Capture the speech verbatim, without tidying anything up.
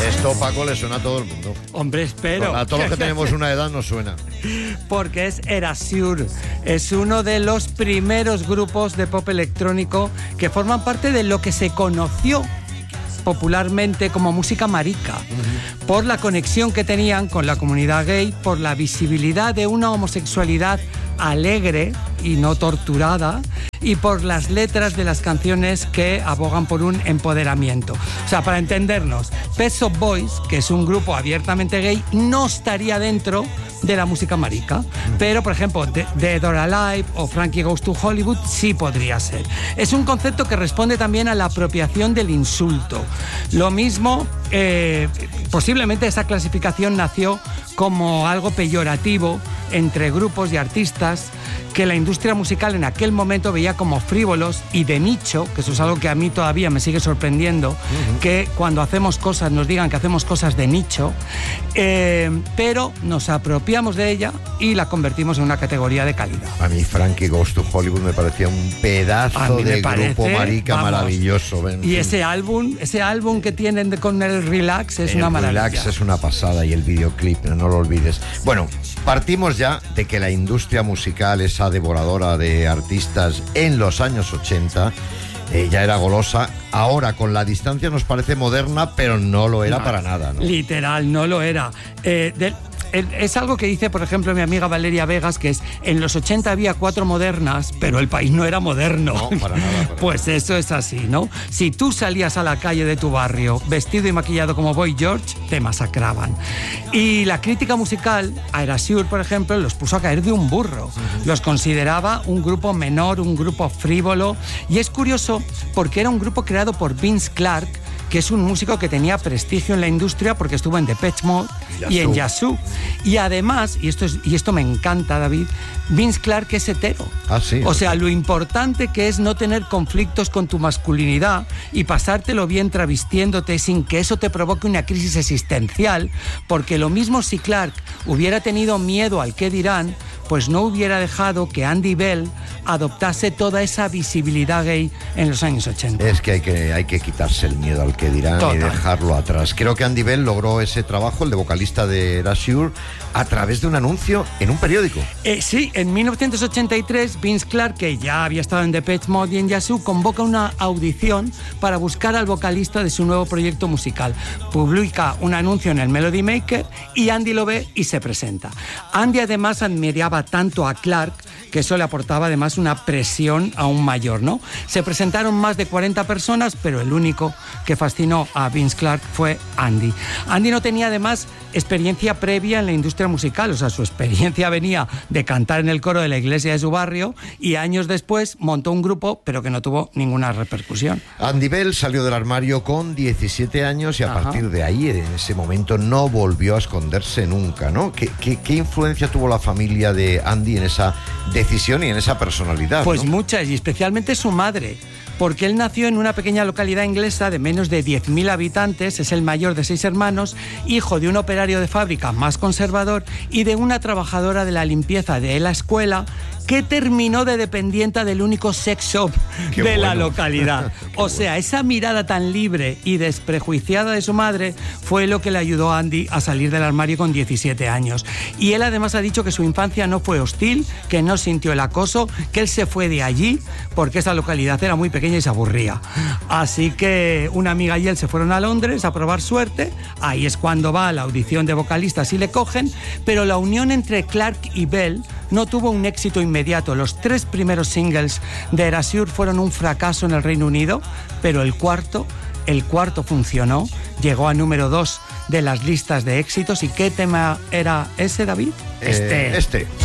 Esto, Paco, le suena a todo el mundo. Hombre, espero. A todos los que tenemos una edad nos suena. Porque es Erasure. Es uno de los primeros grupos de pop electrónico que forman parte de lo que se conoció popularmente como música marica, uh-huh. por la conexión que tenían con la comunidad gay, por la visibilidad de una homosexualidad alegre y no torturada, y por las letras de las canciones que abogan por un empoderamiento. O sea, para entendernos, Pet Shop Boys, que es un grupo abiertamente gay, no estaría dentro de la música marica, pero por ejemplo Dead or Alive o Frankie Goes to Hollywood sí podría ser. Es un concepto que responde también a la apropiación del insulto. Lo mismo, eh, posiblemente esa clasificación nació como algo peyorativo entre grupos y artistas que la industria musical en aquel momento veía como frívolos y de nicho, que eso es algo que a mí todavía me sigue sorprendiendo, uh-huh. que cuando hacemos cosas nos digan que hacemos cosas de nicho, eh, pero nos apropiamos de ella y la convertimos en una categoría de calidad. A mí Frankie Goes to Hollywood me parecía un pedazo de parece, grupo marica vamos, maravilloso. Ben. Y ese álbum, ese álbum que tienen de, con el Relax es el una maravilla. Relax es una pasada y el videoclip, no, no lo olvides. Bueno, partimos ya de que la industria musical, esa devoradora de artistas en los años ochenta, eh, ya era golosa. Ahora, con la distancia, nos parece moderna, pero no lo era no, para nada, ¿no? Literal, no lo era. Eh, de, Es algo que dice, por ejemplo, mi amiga Valeria Vegas, que es, en los ochenta había cuatro modernas, pero el país no era moderno. No, para nada. Para pues nada. Eso es así, ¿no? Si tú salías a la calle de tu barrio vestido y maquillado como Boy George, te masacraban. Y la crítica musical, a Erasure, por ejemplo, los puso a caer de un burro. Uh-huh. Los consideraba un grupo menor, un grupo frívolo. Y es curioso porque era un grupo creado por Vince Clarke, que es un músico que tenía prestigio en la industria porque estuvo en Depeche Mode Yazoo. y en Yazoo. Y además, y esto, es, y esto me encanta, David, Vince Clarke es hetero. Ah, sí. O sea, lo importante que es no tener conflictos con tu masculinidad y pasártelo bien travestiéndote sin que eso te provoque una crisis existencial, porque lo mismo si Clarke hubiera tenido miedo al qué dirán, pues no hubiera dejado que Andy Bell adoptase toda esa visibilidad gay en los años ochenta. Es que hay que, hay que quitarse el miedo al que dirán Total. y dejarlo atrás. Creo que Andy Bell logró ese trabajo, el de vocalista de Erasure, a través de un anuncio en un periódico. Eh, sí, en mil novecientos ochenta y tres, Vince Clarke, que ya había estado en Depeche Mode y en Yazoo, convoca una audición para buscar al vocalista de su nuevo proyecto musical. Publica un anuncio en el Melody Maker y Andy lo ve y se presenta. Andy además admiraba tanto a Clarke que eso le aportaba además una presión aún mayor, ¿no? Se presentaron más de cuarenta personas, pero el único que fascinó a Vince Clarke fue Andy. Andy no tenía además experiencia previa en la industria musical, o sea, su experiencia venía de cantar en el coro de la iglesia de su barrio y años después montó un grupo, pero que no tuvo ninguna repercusión. Andy Bell salió del armario con diecisiete años y a Ajá. partir de ahí, en ese momento, no volvió a esconderse nunca, ¿no? ¿Qué, qué, qué influencia tuvo la familia de Andy en esa decisión y en esa personalidad? Pues ¿no? muchas, y especialmente su madre, porque él nació en una pequeña localidad inglesa de menos de diez mil habitantes, es el mayor de seis hermanos, hijo de un operario de fábrica más conservador y de una trabajadora de la limpieza de la escuela que terminó de dependienta del único sex shop Qué de bueno. la localidad. O sea, bueno. esa mirada tan libre y desprejuiciada de su madre fue lo que le ayudó a Andy a salir del armario con diecisiete años. Y él además ha dicho que su infancia no fue hostil, que no sintió el acoso, que él se fue de allí porque esa localidad era muy pequeña y se aburría. Así que una amiga y él se fueron a Londres a probar suerte. Ahí es cuando va a la audición de vocalistas y le cogen, pero la unión entre Clarke y Bell no tuvo un éxito inmediato. Los tres primeros singles de Erasure fueron un fracaso en el Reino Unido, pero el cuarto, el cuarto funcionó, llegó a número dos de las listas de éxitos. ¿Y qué tema era ese, David? Eh, este. Este.